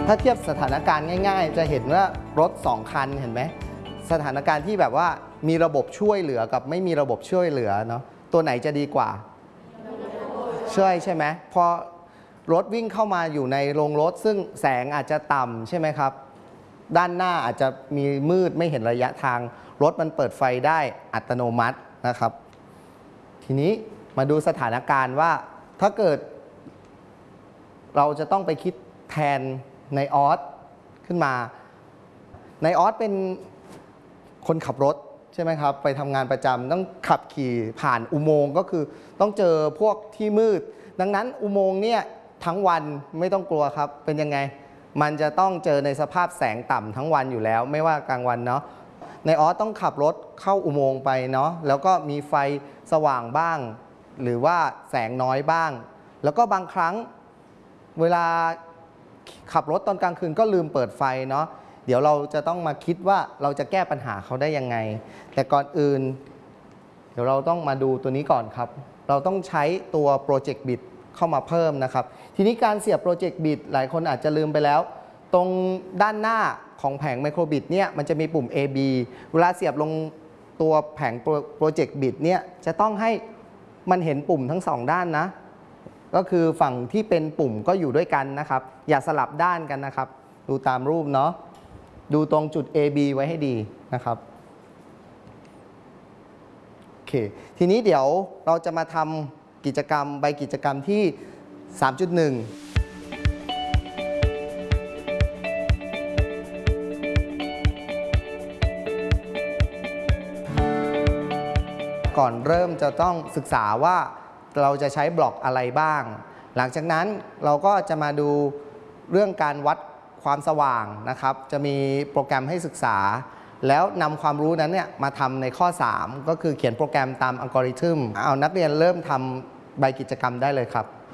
ถ้าเทียบสถานการณ์ง่ายๆจะเห็นว่ารถ2คันเห็นไหมสถานการณ์ที่แบบว่ามีระบบช่วยเหลือกับไม่มีระบบช่วยเหลือเนาะตัวไหนจะดีกว่าใช่ไหมพอรถวิ่งเข้ามาอยู่ในโรงรถซึ่งแสงอาจจะต่ำใช่ไหมครับด้านหน้าอาจจะมีมืดไม่เห็นระยะทางรถมันเปิดไฟได้อัตโนมัตินะครับทีนี้มาดูสถานการณ์ว่าถ้าเกิดเราจะต้องไปคิดแทนนายออสขึ้นมานายออสเป็นคนขับรถใช่ไหมครับไปทำงานประจำต้องขับขี่ผ่านอุโมงค์ก็คือต้องเจอพวกที่มืดดังนั้นอุโมงค์เนี่ยทั้งวันไม่ต้องกลัวครับเป็นยังไงมันจะต้องเจอในสภาพแสงต่ำทั้งวันอยู่แล้วไม่ว่ากลางวันเนาะนายออสต้องขับรถเข้าอุโมงค์ไปเนาะแล้วก็มีไฟสว่างบ้างหรือว่าแสงน้อยบ้างแล้วก็บางครั้งเวลาขับรถตอนกลางคืนก็ลืมเปิดไฟเนาะเดี๋ยวเราจะต้องมาคิดว่าเราจะแก้ปัญหาเขาได้ยังไงแต่ก่อนอื่นเดี๋ยวเราต้องมาดูตัวนี้ก่อนครับเราต้องใช้ตัว Project Bit เข้ามาเพิ่มนะครับทีนี้การเสียบ Project Bit หลายคนอาจจะลืมไปแล้วตรงด้านหน้าของแผง Microbit เนี่ยมันจะมีปุ่ม AB เวลาเสียบลงตัวแผง Project Bit เนี่ยจะต้องให้มันเห็นปุ่มทั้งสองด้านนะก็คือฝั่งที่เป็นปุ่มก็อยู่ด้วยกันนะครับอย่าสลับด้านกันนะครับดูตามรูปเนาะดูตรงจุด AB ไว้ให้ดีนะครับโอเคทีนี้เดี๋ยวเราจะมาทำกิจกรรมใบกิจกรรมที่ 3.1 ก่อนเริ่มจะต้องศึกษาว่าเราจะใช้บล็อกอะไรบ้างหลังจากนั้นเราก็จะมาดูเรื่องการวัดความสว่างนะครับจะมีโปรแกรมให้ศึกษาแล้วนำความรู้นั้นเนี่ยมาทำในข้อ3ก็คือเขียนโปรแกรมตามอัลกอริทึมเอานักเรียนเริ่มทำใบกิจกรรมได้เลยครับ